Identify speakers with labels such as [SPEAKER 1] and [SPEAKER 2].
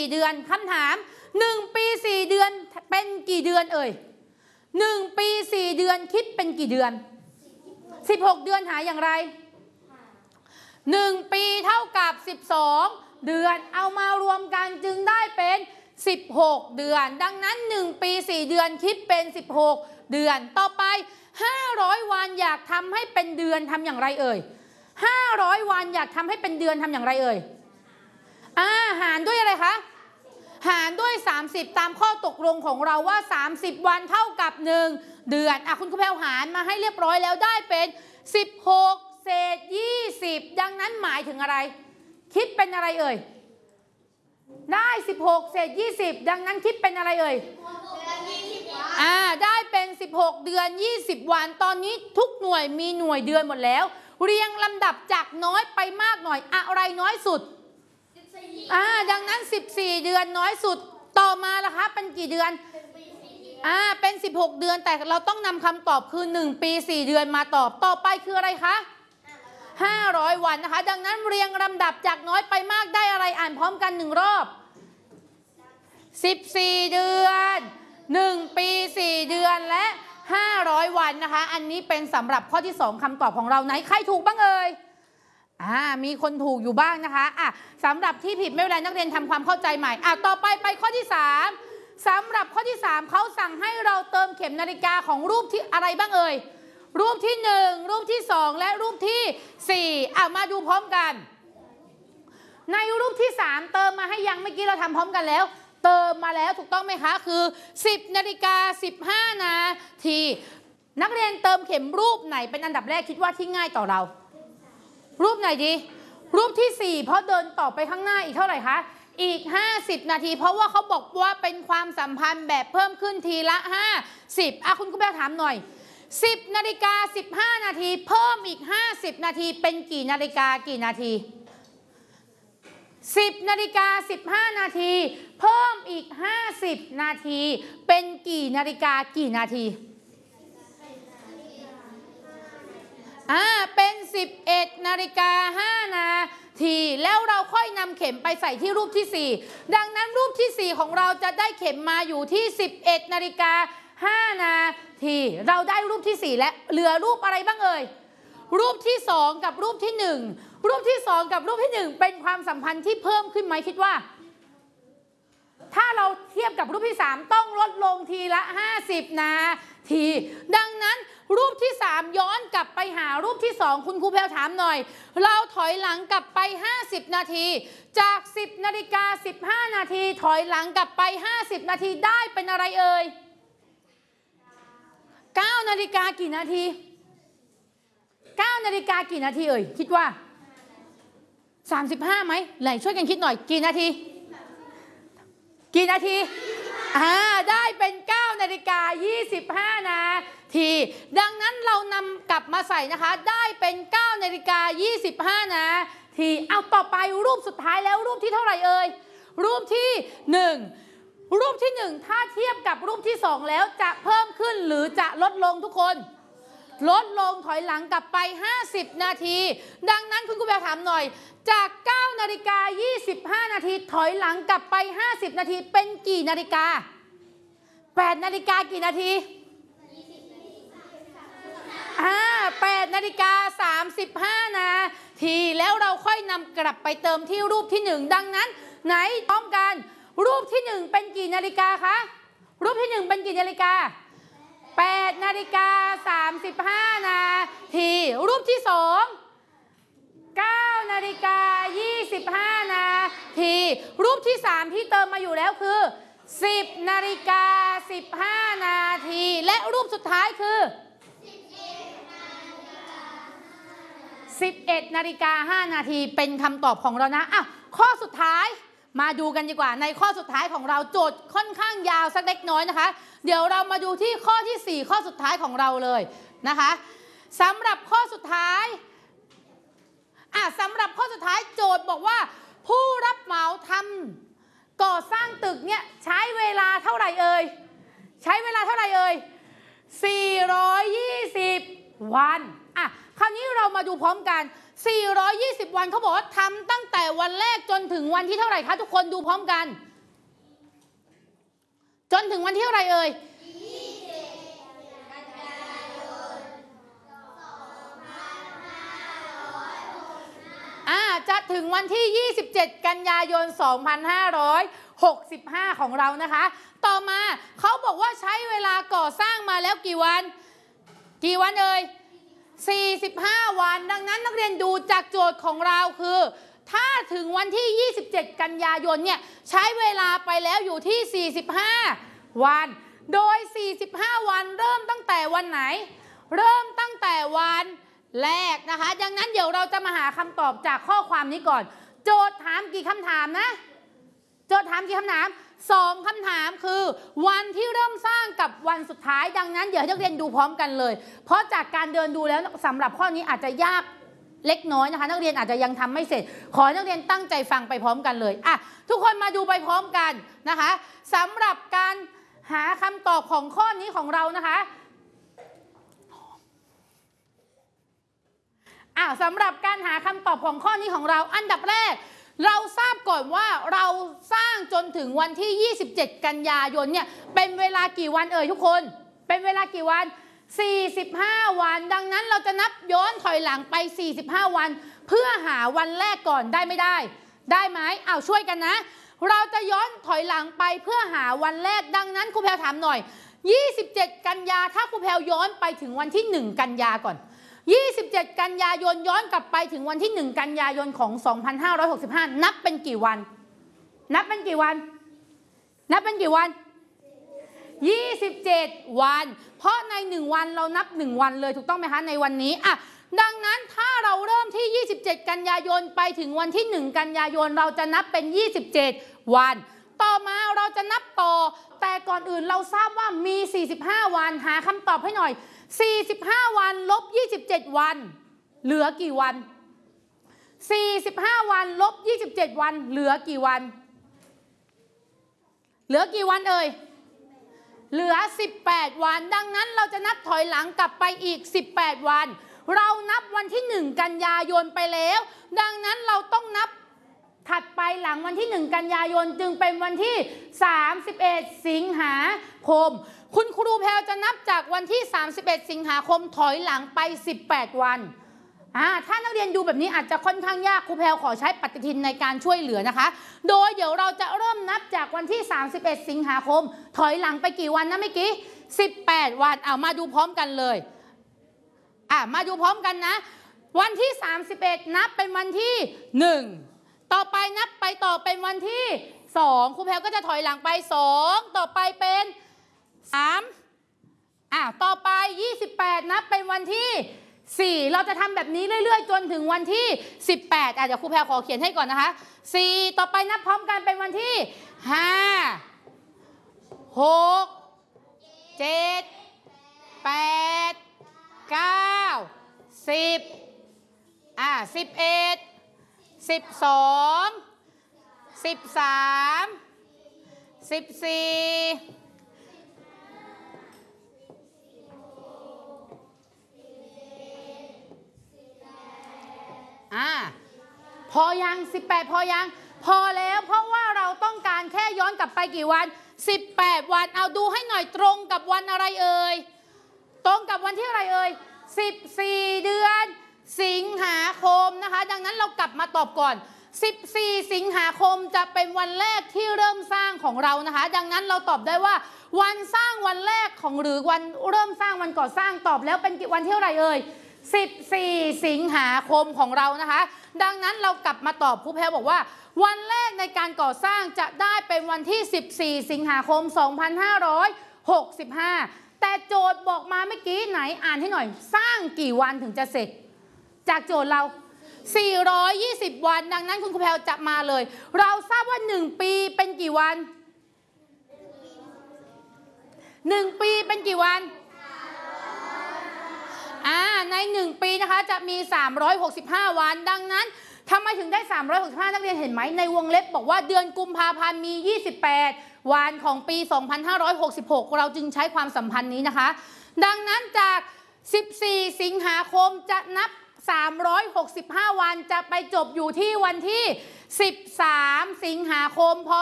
[SPEAKER 1] 4 เดือนคำถาม1 ปี 4 เดือนเป็นกี่เดือนเอ่ย1 ปี 4 เดือนคิดเป็นกี่เดือน16 เดือนหาอย่างไร1 ปีเท่ากับ12 เดือนเอามารวมกันจึงได้เป็น16 เดือนดังนั้น1 ปี 4 เดือนคิดเป็น16 เดือนต่อไป500 วันอยากทำให้เป็นเดือนทำอย่างไรเอ่ย500 วันอยากทำให้เป็นเดือนทำอย่างไรเอ่ยหารด้วยอะไรคะหารด้วย30ตามข้อตกลงของเราว่า30 วันเท่ากับ1 เดือนคุณครูแพรวหารมาให้เรียบร้อยแล้วได้เป็น16เศษ20ดังนั้นหมายถึงอะไรคิดเป็นอะไรเอ่ยได้16เศษ20ดังนั้นคิดเป็นอะไรเอ่ยได้เป็น16 เดือน20 วันตอนนี้ทุกหน่วยมีหน่วยเดือนหมดแล้วเรียงลำดับจากน้อยไปมากหน่อยอะไรน้อยสุดดังนั้น14 เดือนน้อยสุดต่อมาล่ะคะเป็นกี่เดือนเป็น16 เดือนแต่เราต้องนำคำตอบคือ1 ปี 4 เดือนมาตอบต่อไปคืออะไรคะ500 วันนะคะดังนั้นเรียงลำดับจากน้อยไปมากได้อะไรอ่านพร้อมกัน1 รอบ14 เดือน1 ปี 4 เดือนและ500 วันนะคะอันนี้เป็นสำหรับข้อที่2คำตอบของเราไหนใครถูกบ้างเอ่ยมีคนถูกอยู่บ้างนะคะสำหรับที่ผิดไม่เป็นไรนักเรียนทำความเข้าใจใหม่ต่อไปข้อที่3สำหรับข้อที่3เขาสั่งให้เราเติมเข็มนาฬิกาของรูปที่อะไรบ้างเอ่ยรูปที่1รูปที่2และรูปที่4มาดูพร้อมกันในรูปที่3เติมมาให้ยังเมื่อกี้เราทำพร้อมกันแล้วเติมมาแล้วถูกต้องไหมคะคือ10:15 นาทีนักเรียนเติมเข็มรูปไหนเป็นอันดับแรกคิดว่าที่ง่ายต่อเรารูปไหนดีรูปที่4เพราะเดินต่อไปข้างหน้าอีกเท่าไหร่คะอีก50 นาทีเพราะว่าเขาบอกว่าเป็นความสัมพันธ์แบบเพิ่มขึ้นทีละ50คุณครูแม่ถามหน่อย10:15 นาทีเพิ่มอีก50 นาทีเป็นกี่นาฬิกากี่นาที10:15 นาทีเพิ่มอีก50 นาทีเป็นกี่นาฬิกากี่นาทีเป็น11:05 นาทีแล้วเราค่อยนำเข็มไปใส่ที่รูปที่4ดังนั้นรูปที่4ของเราจะได้เข็มมาอยู่ที่11:05 นาทีเราได้รูปที่4และเหลือรูปอะไรบ้างเอ่ยรูปที่2กับรูปที่1รูปที่2กับรูปที่1เป็นความสัมพันธ์ที่เพิ่มขึ้นไหมคิดว่าถ้าเราเทียบกับรูปที่3ต้องลดลงทีละ50 นาทีดังนั้นรูปที่3ย้อนกลับไปหารูปที่2คุณครูแพรวถามหน่อยเราถอยหลังกลับไป50 นาทีจาก10:15 นาทีถอยหลังกลับไป50 นาทีได้เป็นอะไรเอ่ย9 นาฬิกากี่นาที9 นาฬิกากี่นาทีเอ่ยคิดว่า35ไหมไหนช่วยกันคิดหน่อยกี่นาทีกี่นาทีได้เป็น9:25 นาทีดังนั้นเรานำกลับมาใส่นะคะได้เป็น9:25 นาทีเอาต่อไปรูปสุดท้ายแล้วรูปที่เท่าไหร่เอ่ยรูปที่1รูปที่1ถ้าเทียบกับรูปที่2แล้วจะเพิ่มขึ้นหรือจะลดลงทุกคนลดลงถอยหลังกลับไป50 นาทีดังนั้นคุณครูแพรถามหน่อยจาก9:25 นาทีถอยหลังกลับไป50 นาทีเป็นกี่นาฬิกา8 นาฬิกากี่นาที8:35 นาทีแล้วเราค่อยนำกลับไปเติมที่รูปที่1ดังนั้นไหนพร้อมกันรูปที่1เป็นกี่นาฬิกาคะรูปที่1เป็นกี่นาฬิกา8:35 นาทีรูปที่2 9:25 นาทีรูปที่3ที่เติมมาอยู่แล้วคือ10:15 นาทีและรูปสุดท้ายคือ11:05 นาทีเป็นคำตอบของเรานะข้อสุดท้ายมาดูกันดีกว่าในข้อสุดท้ายของเราโจทย์ค่อนข้างยาวสักเล็กน้อยนะคะเดี๋ยวเรามาดูที่ข้อที่4ข้อสุดท้ายของเราเลยนะคะสำหรับข้อสุดท้ายสำหรับข้อสุดท้ายโจทย์บอกว่าผู้รับเหมาทำก่อสร้างตึกเนี่ยใช้เวลาเท่าไหร่เอ่ยใช้เวลาเท่าไหร่เอ่ย420 วันคราวนี้เรามาดูพร้อมกัน420 วันเขาบอกว่าทำตั้งแต่วันแรกจนถึงวันที่เท่าไหร่คะทุกคนดูพร้อมกันนถึงวันที่อะไรเอ่ยจะถึงวันที่ 27 กันยายน 2565 ของเรานะคะต่อมาเขาบอกว่าใช้เวลาก่อสร้างมาแล้วกี่วันเอ่ย45 วันดังนั้นนักเรียนดูจากโจทย์ของเราคือถ้าถึงวันที่ 27 กันยายนเนี่ยใช้เวลาไปแล้วอยู่ที่ 45 วันโดย 45 วันเริ่มตั้งแต่วันไหนเริ่มตั้งแต่วันแรกนะคะดังนั้นเดี๋ยวเราจะมาหาคำตอบจากข้อความนี้ก่อนโจทย์ถามกี่คำถามนะโจทย์ถามกี่คำถาม2 คำถามคือวันที่เริ่มสร้างกับวันสุดท้ายดังนั้นเดี๋ยวให้นักเรียนดูพร้อมกันเลยเพราะจากการเดินดูแล้วสำหรับข้อนี้อาจจะยากเล็กน้อยนะคะนักเรียนอาจจะยังทำไม่เสร็จขอให้นักเรียนตั้งใจฟังไปพร้อมกันเลยทุกคนมาดูไปพร้อมกันนะคะสำหรับการหาคำตอบของข้อนี้ของเรานะคะสำหรับการหาคำตอบของข้อนี้ของเราอันดับแรกเราทราบก่อนว่าเราสร้างจนถึงวันที่ 27 กันยายนเนี่ยเป็นเวลากี่วันเอ่ยทุกคนเป็นเวลากี่วัน45 วันดังนั้นเราจะนับย้อนถอยหลังไป45 วันเพื่อหาวันแรกก่อนได้ไม่ได้ได้ไหมช่วยกันนะเราจะย้อนถอยหลังไปเพื่อหาวันแรกดังนั้นครูแพรวถามหน่อย27 กันยาถ้าครูแพรวย้อนไปถึงวันที่1 กันยาก่อน27 กันยายนย้อนกลับไปถึงวันที่1 กันยายนของ 2565 นับเป็นกี่วันนับเป็นกี่วัน27 วันเพราะใน1วันเรานับ1วันเลยถูกต้องไหมคะในวันนี้ดังนั้นถ้าเราเริ่มที่ 27 กันยายนไปถึงวันที่1 กันยายนเราจะนับเป็น27 วันต่อมาเราจะนับต่อแต่ก่อนอื่นเราทราบว่ามี45 วันหาคำตอบให้หน่อย45 วันลบ27 วันเหลือกี่วัน45 วันลบ27 วันเหลือกี่วันเอ่ยเหลือ18 วันดังนั้นเราจะนับถอยหลังกลับไปอีก18 วันเรานับวันที่1 กันยายนไปแล้วดังนั้นเราต้องนับถัดไปหลังวันที่1 กันยายนจึงเป็นวันที่31 สิงหาคมคุณครูแพรวจะนับจากวันที่31 สิงหาคมถอยหลังไป18 วันถ้านักเรียนดูแบบนี้อาจจะค่อนข้างยากครูแพรวขอใช้ปฏิทินในการช่วยเหลือนะคะโดยเดี๋ยวเราจะเริ่มนับจากวันที่31 สิงหาคมถอยหลังไปกี่วันนะเมื่อกี้18 วันมาดูพร้อมกันเลยมาดูพร้อมกันนะวันที่31นับเป็นวันที่1ต่อไปนับไปต่อเป็นวันที่2ครูแพรวก็จะถอยหลังไป2ต่อไปเป็น3ต่อไป28นับเป็นวันที่4เราจะทำแบบนี้เรื่อยๆจนถึงวันที่18เดี๋ยวครูแพรวขอเขียนให้ก่อนนะคะ4ต่อไปนับพร้อมกันเป็นวันที่5 6 7 8 9 10 11 12 13 14พอยัง18พอยังพอแล้วเพราะว่าเราต้องการแค่ย้อนกลับไปกี่วัน18 วันเอาดูให้หน่อยตรงกับวันอะไรเอ่ยตรงกับวันที่อะไรเอ่ย14 เดือนสิงหาคมนะคะดังนั้นเรากลับมาตอบก่อน14 สิงหาคมจะเป็นวันแรกที่เริ่มสร้างของเรานะคะดังนั้นเราตอบได้ว่าวันสร้างวันแรกของหรือวันเริ่มสร้างวันก่อสร้างตอบแล้วเป็นวันที่อะไรเอ่ย14 สิงหาคมของเรานะคะดังนั้นเรากลับมาตอบครูแพรบอกว่าวันแรกในการก่อสร้างจะได้เป็นวันที่14 สิงหาคม 2565แต่โจทย์บอกมาเมื่อกี้ไหนอ่านให้หน่อยสร้างกี่วันถึงจะเสร็จจากโจทย์เรา420 วันดังนั้นคุณครูแพรจะมาเลยเราทราบว่า1 ปีเป็นกี่วัน1 ปีเป็นกี่วันใน1 ปีนะคะจะมี365 วันดังนั้นทำไมถึงได้365นักเรียนเห็นไหมในวงเล็บบอกว่าเดือนกุมภาพันธ์มี28 วันของปี 2566เราจึงใช้ความสัมพันธ์นี้นะคะดังนั้นจาก14 สิงหาคมจะนับ365 วันจะไปจบอยู่ที่วันที่13 สิงหาคมพ